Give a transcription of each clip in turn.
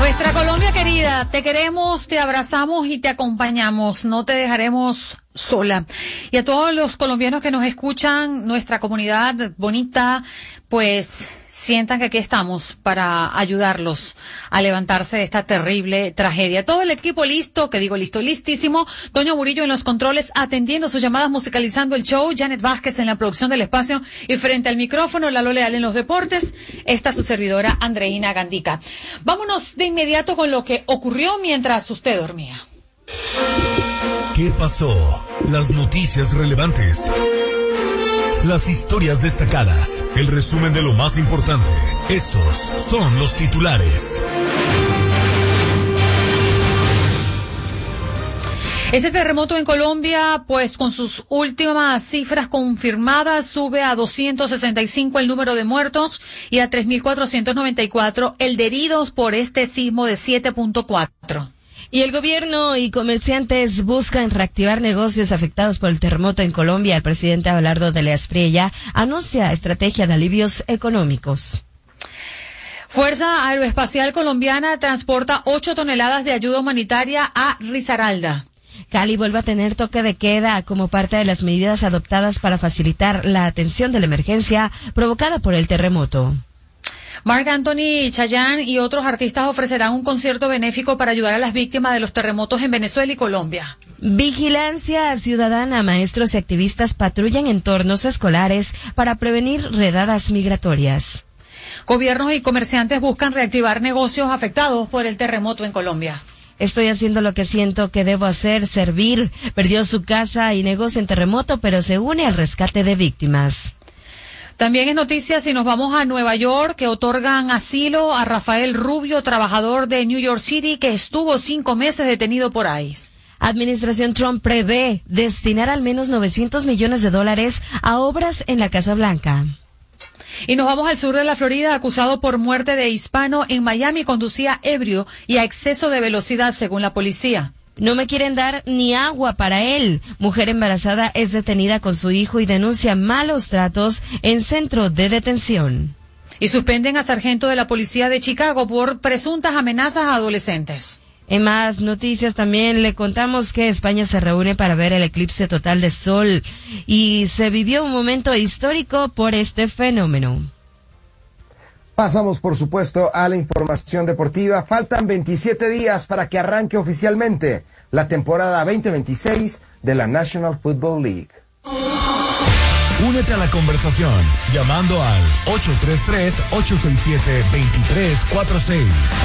Nuestra Colombia querida, te queremos, te abrazamos y te acompañamos, no te dejaremos sola. Y a todos los colombianos que nos escuchan, nuestra comunidad bonita, pues sientan que aquí estamos para ayudarlos a levantarse de esta terrible tragedia. Todo el equipo listo, que digo listo, listísimo. Toño Murillo en los controles atendiendo sus llamadas, musicalizando el show. Janet Vázquez en la producción del espacio y frente al micrófono, Lalo Leal en los deportes. Esta su servidora, Andreina Gandica. Vámonos de inmediato con lo que ocurrió mientras usted dormía. ¿Qué pasó? Las noticias relevantes. Las historias destacadas, el resumen de lo más importante. Estos son los titulares. Este terremoto en Colombia, pues con sus últimas cifras confirmadas, sube a 265 el número de muertos y a 3.494 el de heridos por este sismo de 7.4. Y el gobierno y comerciantes buscan reactivar negocios afectados por el terremoto en Colombia. El presidente Abelardo de la Espriella anuncia estrategia de alivios económicos. Fuerza Aeroespacial Colombiana transporta 8 toneladas de ayuda humanitaria a Risaralda. Cali vuelve a tener toque de queda como parte de las medidas adoptadas para facilitar la atención de la emergencia provocada por el terremoto. Marc Anthony, Chayanne y otros artistas ofrecerán un concierto benéfico para ayudar a las víctimas de los terremotos en Venezuela y Colombia. Vigilancia ciudadana, maestros y activistas patrullan entornos escolares para prevenir redadas migratorias. Gobiernos y comerciantes buscan reactivar negocios afectados por el terremoto en Colombia. Estoy haciendo lo que siento que debo hacer, servir. Perdió su casa y negocio en terremoto, pero se une al rescate de víctimas. También es noticia si nos vamos a Nueva York, que otorgan asilo a Rafael Rubio, trabajador de New York City, que estuvo 5 meses detenido por ICE. Administración Trump prevé destinar al menos $900 millones a obras en la Casa Blanca. Y nos vamos al sur de la Florida, acusado por muerte de hispano en Miami, conducía ebrio y a exceso de velocidad, según la policía. No me quieren dar ni agua para él. Mujer embarazada es detenida con su hijo y denuncia malos tratos en centro de detención. Y suspenden a sargento de la policía de Chicago por presuntas amenazas a adolescentes. En más noticias también le contamos que España se reúne para ver el eclipse total de sol y se vivió un momento histórico por este fenómeno. Pasamos, por supuesto, a la información deportiva. Faltan 27 días para que arranque oficialmente la temporada 2026 de la National Football League. Únete a la conversación llamando al 833-867-2346.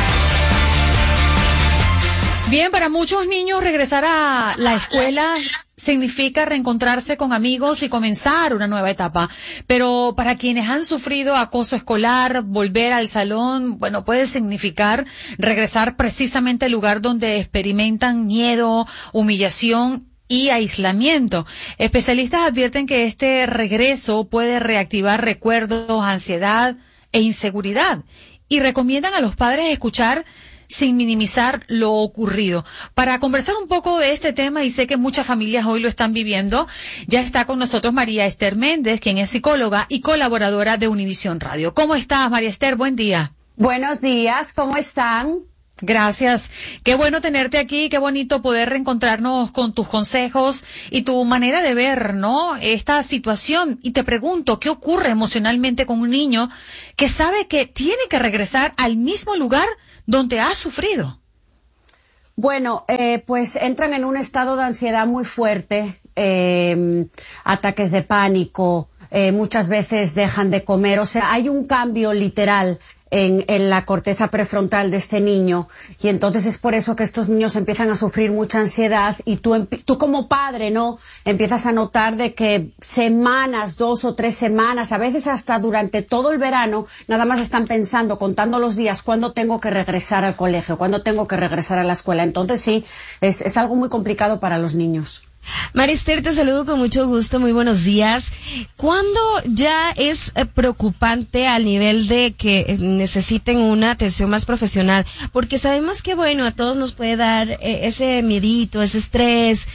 Bien, para muchos niños regresar a la escuela significa reencontrarse con amigos y comenzar una nueva etapa. Pero para quienes han sufrido acoso escolar, volver al salón, bueno, puede significar regresar precisamente al lugar donde experimentan miedo, humillación y aislamiento. Especialistas advierten que este regreso puede reactivar recuerdos, ansiedad e inseguridad y recomiendan a los padres escuchar sin minimizar lo ocurrido. Para conversar un poco de este tema, y sé que muchas familias hoy lo están viviendo, ya está con nosotros María Esther Méndez, quien es psicóloga y colaboradora de Univisión Radio. ¿Cómo estás, María Esther? Buen día. Buenos días, ¿cómo están? Gracias. Qué bueno tenerte aquí, qué bonito poder reencontrarnos con tus consejos y tu manera de ver, ¿no?, esta situación. Y te pregunto, ¿qué ocurre emocionalmente con un niño que sabe que tiene que regresar al mismo lugar donde ha sufrido? Bueno, pues entran en un estado de ansiedad muy fuerte, ataques de pánico, muchas veces dejan de comer, o sea, hay un cambio literal en la corteza prefrontal de este niño, y entonces es por eso que estos niños empiezan a sufrir mucha ansiedad, y tú como padre, ¿no?, empiezas a notar de que semanas, 2 o 3 semanas, a veces hasta durante todo el verano, nada más están pensando, contando los días, cuándo tengo que regresar al colegio, cuándo tengo que regresar a la escuela. Entonces sí, es algo muy complicado para los niños. Marister, te saludo con mucho gusto, muy buenos días. ¿Cuándo ya es preocupante al nivel de que necesiten una atención más profesional? Porque sabemos que, bueno, a todos nos puede dar ese miedito, ese estrés,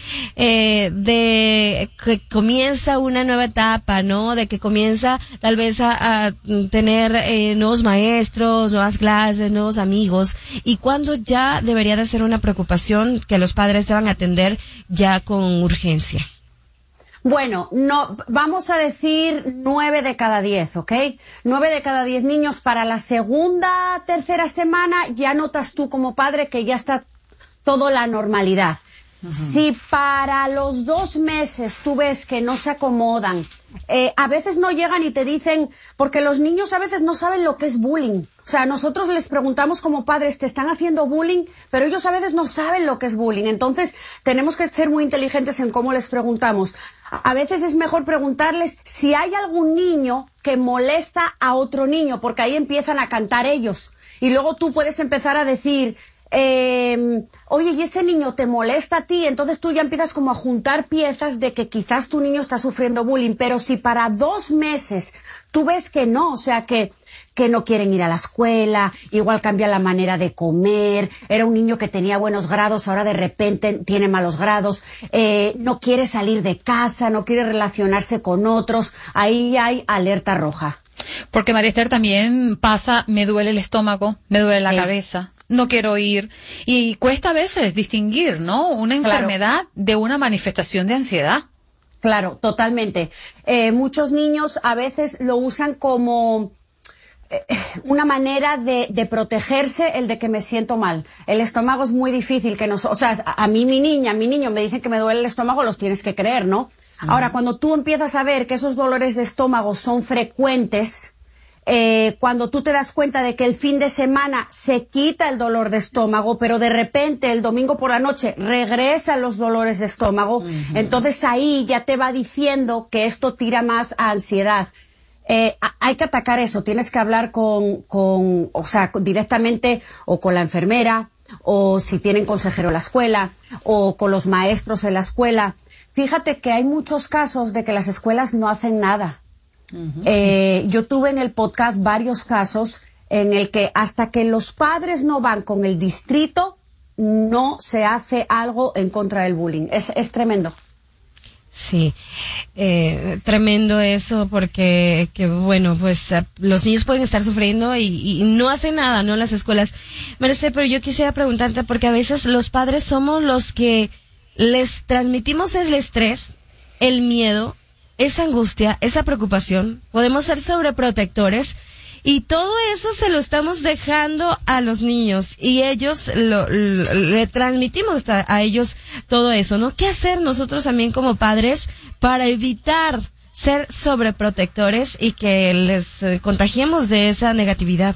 de que comienza una nueva etapa, ¿no? De que comienza tal vez a tener nuevos maestros, nuevas clases, nuevos amigos. ¿Y cuándo ya debería de ser una preocupación que los padres deban atender ya con urgencia? Bueno, no, vamos a decir 9 de cada 10, ¿ok? 9 de cada 10 niños para la segunda, tercera semana ya notas tú como padre que ya está todo la normalidad. Si para los 2 meses tú ves que no se acomodan, a veces no llegan y te dicen, porque los niños a veces no saben lo que es bullying. O sea, nosotros les preguntamos como padres, ¿te están haciendo bullying? Pero ellos a veces no saben lo que es bullying. Entonces, tenemos que ser muy inteligentes en cómo les preguntamos. A veces es mejor preguntarles si hay algún niño que molesta a otro niño, porque ahí empiezan a cantar ellos. Y luego tú puedes empezar a decir, oye, ¿y ese niño te molesta a ti? Entonces tú ya empiezas como a juntar piezas de que quizás tu niño está sufriendo bullying, pero si para 2 meses tú ves que no, o sea, que no quieren ir a la escuela, igual cambia la manera de comer, era un niño que tenía buenos grados, ahora de repente tiene malos grados, no quiere salir de casa, no quiere relacionarse con otros, ahí hay alerta roja. Porque Marister también pasa, me duele el estómago, me duele la cabeza, no quiero ir. Y cuesta a veces distinguir, ¿no? Una enfermedad de una manifestación de ansiedad. Claro, totalmente. Muchos niños a veces lo usan como una manera de protegerse, el de que me siento mal. El estómago es muy difícil que o sea, a mí mi niño me dicen que me duele el estómago, los tienes que creer, ¿no? Ahora, cuando tú empiezas a ver que esos dolores de estómago son frecuentes, cuando tú te das cuenta de que el fin de semana se quita el dolor de estómago, pero de repente el domingo por la noche regresan los dolores de estómago, entonces ahí ya te va diciendo que esto tira más a ansiedad. Hay que atacar eso, tienes que hablar o sea, directamente o con la enfermera, o si tienen consejero en la escuela, o con los maestros en la escuela. Fíjate que hay muchos casos de que las escuelas no hacen nada. Yo tuve en el podcast varios casos en el que hasta que los padres no van con el distrito, no se hace algo en contra del bullying. Es tremendo. Sí, tremendo eso porque bueno, pues los niños pueden estar sufriendo y no hacen nada, ¿no? En las escuelas. Merced, pero yo quisiera preguntarte porque a veces los padres somos los que les transmitimos el estrés, el miedo, esa angustia, esa preocupación. Podemos ser sobreprotectores y todo eso se lo estamos dejando a los niños y ellos le transmitimos a ellos todo eso, ¿no? ¿Qué hacer nosotros también como padres para evitar ser sobreprotectores y que les contagiemos de esa negatividad?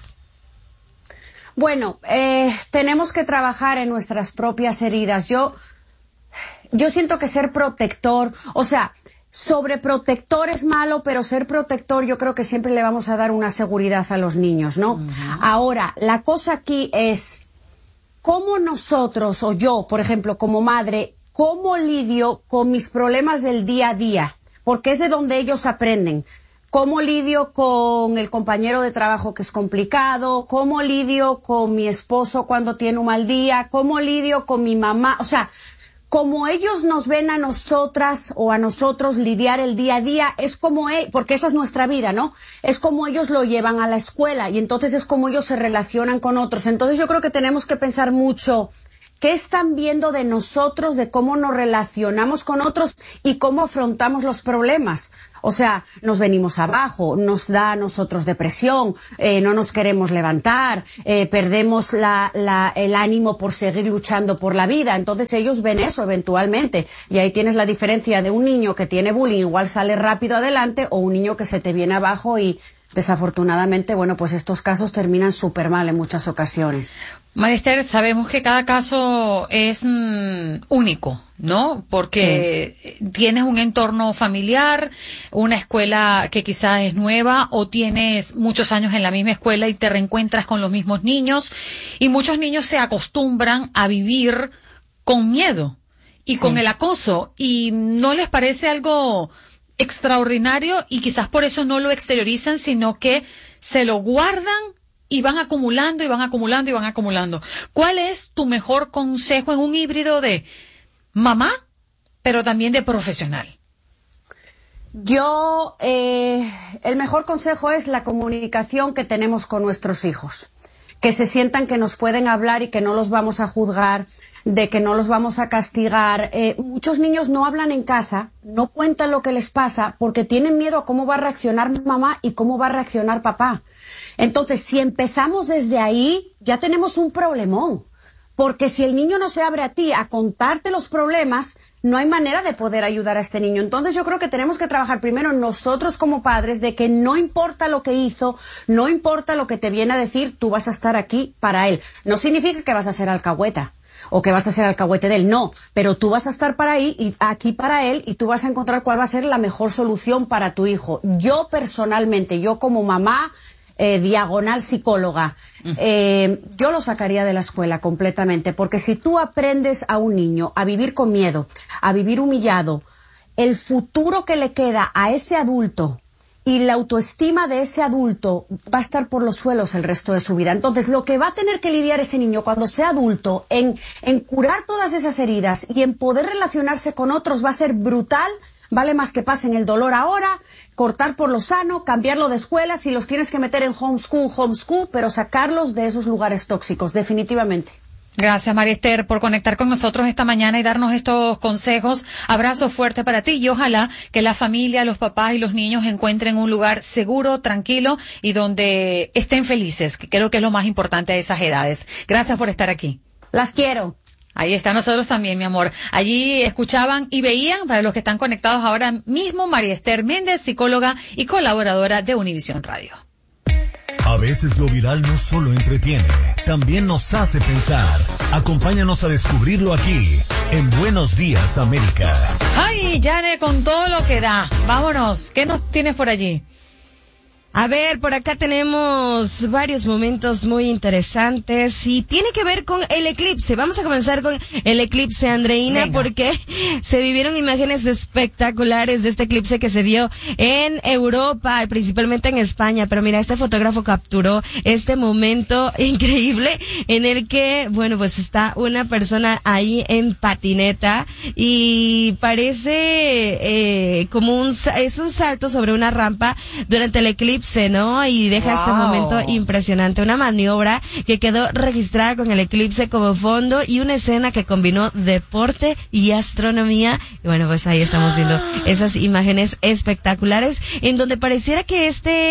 Bueno, tenemos que trabajar en nuestras propias heridas. Yo siento que ser protector, o sea, sobreprotector es malo, pero ser protector yo creo que siempre le vamos a dar una seguridad a los niños, ¿no? Ahora, la cosa aquí es cómo nosotros, o yo, por ejemplo, como madre, cómo lidio con mis problemas del día a día, porque es de donde ellos aprenden. ¿Cómo lidio con el compañero de trabajo que es complicado? ¿Cómo lidio con mi esposo cuando tiene un mal día? ¿Cómo lidio con mi mamá? O sea, como ellos nos ven a nosotras o a nosotros lidiar el día a día, es como, porque esa es nuestra vida, ¿no? Es como ellos lo llevan a la escuela y entonces es como ellos se relacionan con otros. Entonces yo creo que tenemos que pensar mucho qué están viendo de nosotros, de cómo nos relacionamos con otros y cómo afrontamos los problemas. O sea, nos venimos abajo, nos da a nosotros depresión, no nos queremos levantar, perdemos el ánimo por seguir luchando por la vida. Entonces ellos ven eso eventualmente. Y ahí tienes la diferencia de un niño que tiene bullying, igual sale rápido adelante, o un niño que se te viene abajo y desafortunadamente, bueno, pues estos casos terminan súper mal en muchas ocasiones. Marister, sabemos que cada caso es único, ¿no? Porque tienes un entorno familiar, una escuela que quizás es nueva, o tienes muchos años en la misma escuela y te reencuentras con los mismos niños, y muchos niños se acostumbran a vivir con miedo. y con el acoso, y no les parece algo extraordinario y quizás por eso no lo exteriorizan, sino que se lo guardan y van acumulando y van acumulando y van acumulando. ¿Cuál es tu mejor consejo en un híbrido de mamá, pero también de profesional? Yo, el mejor consejo es la comunicación que tenemos con nuestros hijos. Que se sientan que nos pueden hablar y que no los vamos a juzgar, de que no los vamos a castigar. Muchos niños no hablan en casa, no cuentan lo que les pasa porque tienen miedo a cómo va a reaccionar mamá y cómo va a reaccionar papá. Entonces, si empezamos desde ahí, ya tenemos un problemón. Porque si el niño no se abre a ti a contarte los problemas, no hay manera de poder ayudar a este niño. Entonces yo creo que tenemos que trabajar primero nosotros como padres de que no importa lo que hizo, no importa lo que te viene a decir, tú vas a estar aquí para él. No significa que vas a ser alcahueta o que vas a ser alcahuete de él, no, pero tú vas a estar para ahí y aquí para él y tú vas a encontrar cuál va a ser la mejor solución para tu hijo. Yo personalmente, yo como mamá, diagonal psicóloga, yo lo sacaría de la escuela completamente, porque si tú aprendes a un niño a vivir con miedo, a vivir humillado, el futuro que le queda a ese adulto y la autoestima de ese adulto va a estar por los suelos el resto de su vida. Entonces, lo que va a tener que lidiar ese niño cuando sea adulto en curar todas esas heridas y en poder relacionarse con otros va a ser brutal. Vale más que pasen el dolor ahora, cortar por lo sano, cambiarlo de escuela, si los tienes que meter en homeschool, pero sacarlos de esos lugares tóxicos, definitivamente. Gracias, María Esther, por conectar con nosotros esta mañana y darnos estos consejos. Abrazo fuerte para ti y ojalá que la familia, los papás y los niños encuentren un lugar seguro, tranquilo y donde estén felices, que creo que es lo más importante a esas edades. Gracias por estar aquí. Las quiero. Ahí está, nosotros también, mi amor. Allí escuchaban y veían, para los que están conectados ahora mismo, María Esther Méndez, psicóloga y colaboradora de Univisión Radio. A veces lo viral no solo entretiene, también nos hace pensar. Acompáñanos a descubrirlo aquí, en Buenos Días, América. Ay, Yane, con todo lo que da. Vámonos. ¿Qué nos tienes por allí? A ver, por acá tenemos varios momentos muy interesantes y tiene que ver con el eclipse. Vamos a comenzar con el eclipse, Andreina. Venga. Porque se vivieron imágenes espectaculares de este eclipse que se vio en Europa, principalmente en España. Pero mira, este fotógrafo capturó este momento increíble en el que, bueno, pues está una persona ahí en patineta y parece como es un salto sobre una rampa durante el eclipse, ¿no? Y deja este momento impresionante, una maniobra que quedó registrada con el eclipse como fondo y una escena que combinó deporte y astronomía. Y bueno, pues ahí estamos viendo esas imágenes espectaculares en donde pareciera que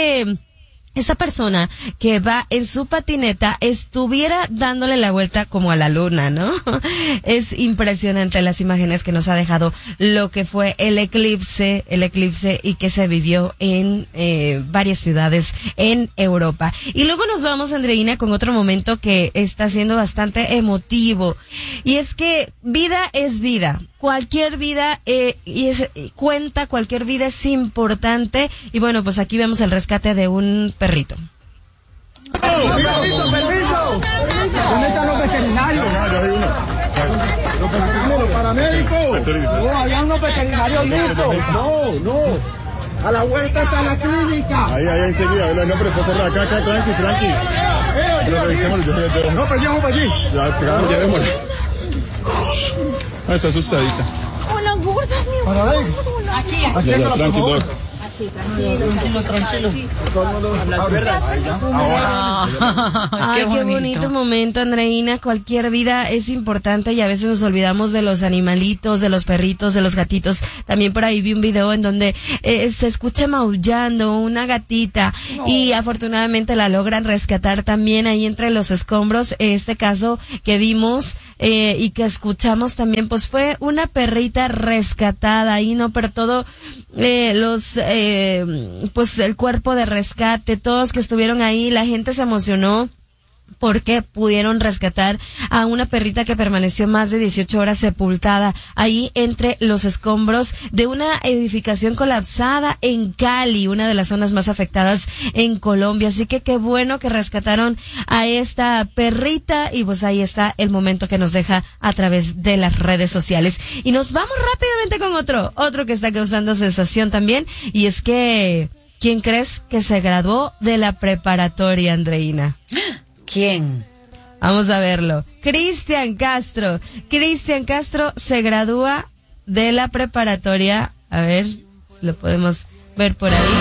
esa persona que va en su patineta estuviera dándole la vuelta como a la luna, ¿no? Es impresionante las imágenes que nos ha dejado lo que fue el eclipse y que se vivió en varias ciudades en Europa. Y luego nos vamos, Andreina, con otro momento que está siendo bastante emotivo. Y es que vida es vida. Cualquier vida cuenta, cualquier vida es importante. Y bueno, pues aquí vemos el rescate de un perrito. ¡Permiso! ¿Dónde están los veterinarios? Los veterinarios, los paramédicos. No, había unos veterinarios listos. No. A la vuelta está la clínica. Ahí enseguida. No, pero está cerrada. Acá, tranqui. Lo revisémoslo. No, pero llevamos para allí. Ya, llevémoslo. Está asustadita. Hola, gorda, mi amor. Aquí. Tranquilo. Tranquilo. Ay, qué bonito momento, Andreina. Cualquier vida es importante y a veces nos olvidamos de los animalitos, de los perritos, de los gatitos. También por ahí vi un video en donde se escucha maullando una gatita y afortunadamente la logran rescatar también ahí entre los escombros. Este caso que vimos y que escuchamos también, pues fue una perrita rescatada ahí, ¿no? Pero todo pues el cuerpo de rescate, todos que estuvieron ahí, la gente se emocionó porque pudieron rescatar a una perrita que permaneció más de 18 horas sepultada ahí entre los escombros de una edificación colapsada en Cali, una de las zonas más afectadas en Colombia. Así que qué bueno que rescataron a esta perrita y pues ahí está el momento que nos deja a través de las redes sociales. Y nos vamos rápidamente con otro que está causando sensación también, y es que ¿quién crees que se graduó de la preparatoria, Andreina? ¿Quién? Vamos a verlo. Cristian Castro. Cristian Castro se gradúa de la preparatoria. A ver, si lo podemos ver por ahí.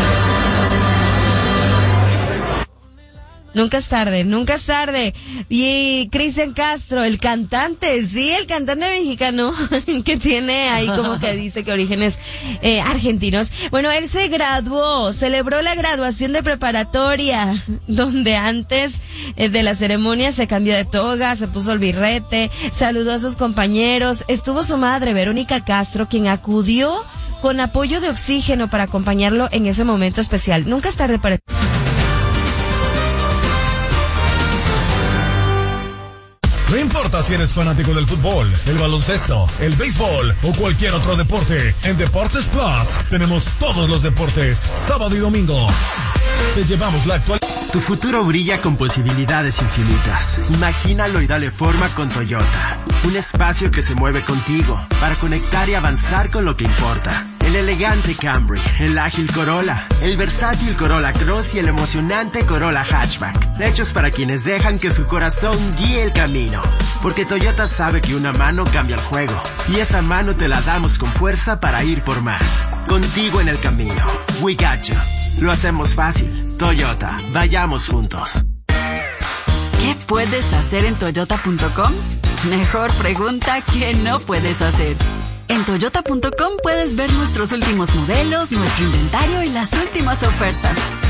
Nunca es tarde, nunca es tarde. Y Cristian Castro, el cantante, sí, el cantante mexicano que tiene ahí como que dice que orígenes argentinos. Bueno, él se graduó, celebró la graduación de preparatoria, donde antes de la ceremonia se cambió de toga, se puso el birrete, saludó a sus compañeros. Estuvo su madre, Verónica Castro, quien acudió con apoyo de oxígeno para acompañarlo en ese momento especial. Nunca es tarde para... No importa si eres fanático del fútbol, el baloncesto, el béisbol o cualquier otro deporte, en Deportes Plus tenemos todos los deportes, sábado y domingo. Te llevamos la actualidad. Tu futuro brilla con posibilidades infinitas. Imagínalo y dale forma con Toyota. Un espacio que se mueve contigo para conectar y avanzar con lo que importa. El elegante Camry, el ágil Corolla, el versátil Corolla Cross y el emocionante Corolla Hatchback. Hechos para quienes dejan que su corazón guíe el camino. Porque Toyota sabe que una mano cambia el juego. Y esa mano te la damos con fuerza para ir por más. Contigo en el camino. We got you. Lo hacemos fácil. Toyota, vayamos juntos. ¿Qué puedes hacer en Toyota.com? Mejor pregunta que no puedes hacer. En Toyota.com puedes ver nuestros últimos modelos, nuestro inventario y las últimas ofertas.